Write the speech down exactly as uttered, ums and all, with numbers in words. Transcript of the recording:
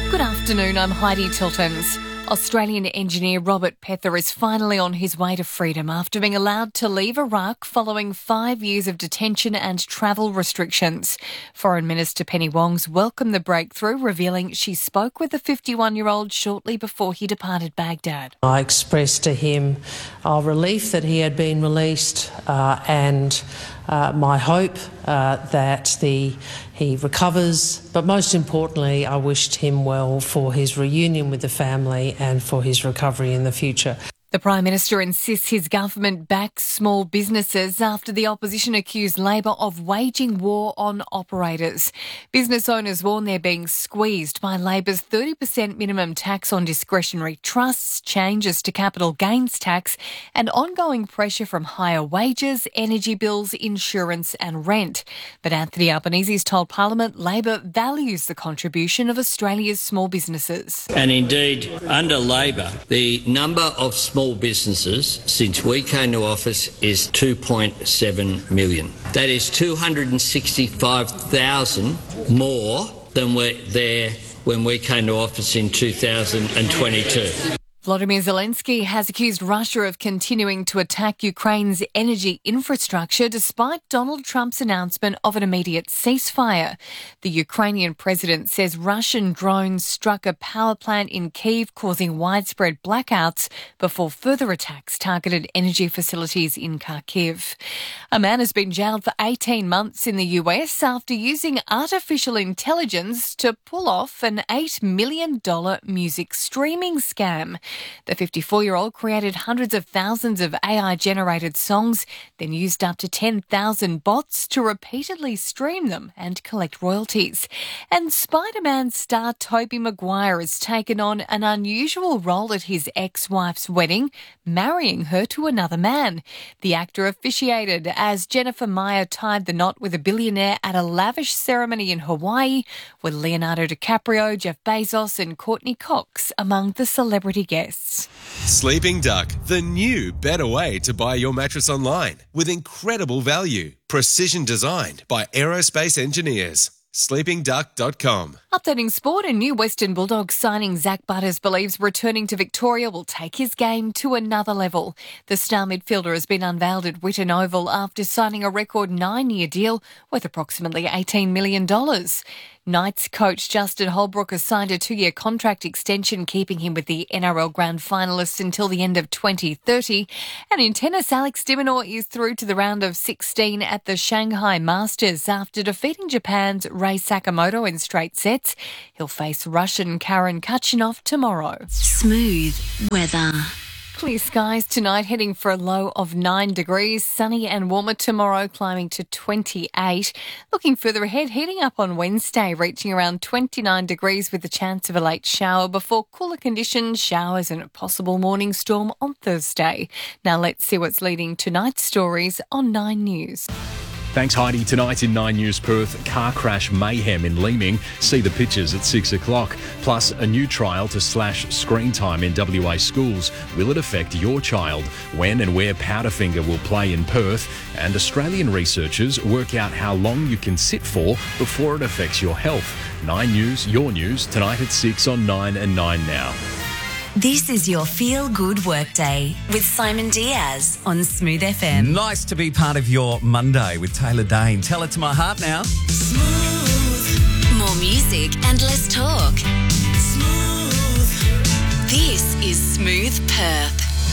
Good afternoon, I'm Heidi Tiltons. Australian engineer Robert Pether is finally on his way to freedom after being allowed to leave Iraq following five years of detention and travel restrictions. Foreign Minister Penny Wong's welcomed the breakthrough, revealing she spoke with the fifty-one-year-old shortly before he departed Baghdad. I expressed to him our relief that he had been released uh, and uh, my hope uh, that the he recovers, but most importantly, I wished him well for his reunion with the family and for his recovery in the future. The Prime Minister insists his government backs small businesses after the opposition accused Labor of waging war on operators. Business owners warn they're being squeezed by Labor's thirty percent minimum tax on discretionary trusts, changes to capital gains tax and ongoing pressure from higher wages, energy bills, insurance and rent. But Anthony Albanese's told Parliament Labor values the contribution of Australia's small businesses. And indeed, under Labor, the number of small Small businesses since we came to office is two point seven million. That is two hundred sixty-five thousand more than were there when we came to office in two thousand twenty-two. Volodymyr Zelensky has accused Russia of continuing to attack Ukraine's energy infrastructure despite Donald Trump's announcement of an immediate ceasefire. The Ukrainian president says Russian drones struck a power plant in Kyiv, causing widespread blackouts before further attacks targeted energy facilities in Kharkiv. A man has been jailed for eighteen months in the U S after using artificial intelligence to pull off an eight million dollars music streaming scam. The fifty-four-year-old created hundreds of thousands of A I-generated songs, then used up to ten thousand bots to repeatedly stream them and collect royalties. And Spider-Man star Tobey Maguire has taken on an unusual role at his ex-wife's wedding, marrying her to another man. The actor officiated as Jennifer Meyer tied the knot with a billionaire at a lavish ceremony in Hawaii, with Leonardo DiCaprio, Jeff Bezos and Courtney Cox among the celebrity guests. Sleeping Duck, the new, better way to buy your mattress online with incredible value. Precision designed by aerospace engineers. sleeping duck dot com. Updating sport, a new Western Bulldogs signing Zach Butters believes returning to Victoria will take his game to another level. The star midfielder has been unveiled at Whitten Oval after signing a record nine-year deal worth approximately eighteen million dollars. Knights coach Justin Holbrook has signed a two-year contract extension, keeping him with the N R L Grand Finalists until the end of twenty thirty. And in tennis, Alex de Minaur is through to the round of sixteen at the Shanghai Masters after defeating Japan's Rei Sakamoto in straight sets. He'll face Russian Karen Khachanov tomorrow. Smooth weather. Clear skies tonight, heading for a low of nine degrees. Sunny and warmer tomorrow, climbing to twenty-eight. Looking further ahead, heating up on Wednesday, reaching around twenty-nine degrees with the chance of a late shower before cooler conditions, showers and a possible morning storm on Thursday. Now let's see what's leading tonight's stories on Nine News. Thanks, Heidi. Tonight in Nine News Perth, car crash mayhem in Leeming. See the pictures at six o'clock. Plus, a new trial to slash screen time in W A schools. Will it affect your child? When and where Powderfinger will play in Perth? And Australian researchers work out how long you can sit for before it affects your health. Nine News, your news, tonight at six on Nine and Nine Now. This is your Feel Good Workday with Simon Diaz on Smooth F M. Nice to be part of your Monday with Taylor Dane. Tell it to my heart now. Smooth. More music and less talk. Smooth. This is Smooth Perth.